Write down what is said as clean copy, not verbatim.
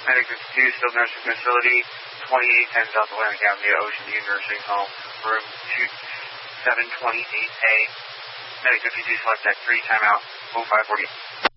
Medic 52, skilled nursing facility, 2810 South Atlantic Avenue, Ocean View Nursing Home, room 728A. Medic 52, select deck 3, timeout, 0540.